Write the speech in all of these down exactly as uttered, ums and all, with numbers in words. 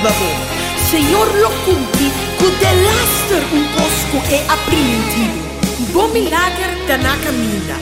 vivo. Senhor lo cumpri, cu de laster un posco e aprimentivo. Bom milagre da na caminha.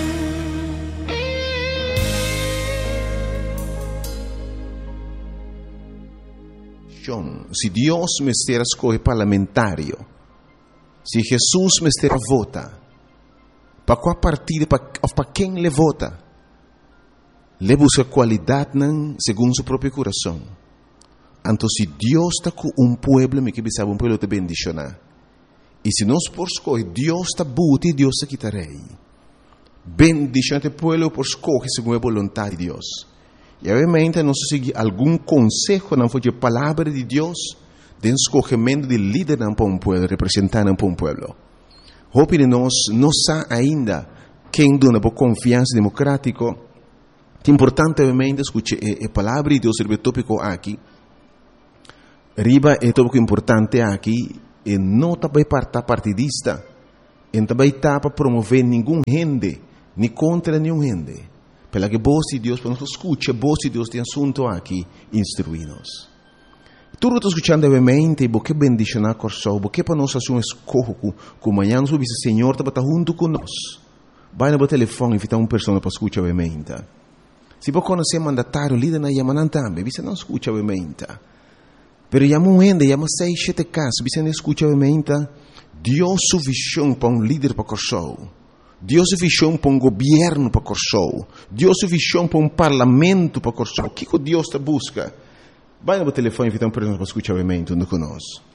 Se Deus me estiver escolhe parlamentário, se Jesus me estiver vota, para qual partido, para quem le vota, le busca qualidade segundo seu próprio coração. Então, se Deus está com um pueblo, me que sabe um pueblo te bendicionar. E se nós por escolher, Deus está buti e Deus está quitarei. Bendicionar o pueblo por escolher segundo a vontade de Deus. E obviamente nós seguir algum conselho não foi a palavra de Deus, de escolhimento de líder para um pueblo, representante para um pueblo. Hope de nós não sabe ainda quem dona por confiança democrática. É importante obviamente escutar a palavra de Deus sobre o tópico aqui. Riba é tópico importante aqui e não também para partidista, e também está para promover nenhum rende, nem contra nenhum rende. Pela que voz de Deus, para nós escutar a voz de Deus de assunto aqui, instruir-nos. Tudo está escutando obviamente, porque bendicionar corso, porque para nós fazer um escorro, como amanhã nós vamos Senhor está estar junto conosco. Vai no telefone e invitar uma pessoa para escutar obviamente. Se você conhecer mandatário, líder na Yamanan também, você não escuta obviamente. Pero llama um ende, llama seis, sete casos, você não escuta obviamente. Deus suficiente para um líder para corso. Deus suficiente para um governo para corso. Deus suficiente para um parlamento para corso. O que Deus está busca? Vai no telefone e invitar uma pessoa para escutar obviamente conosco.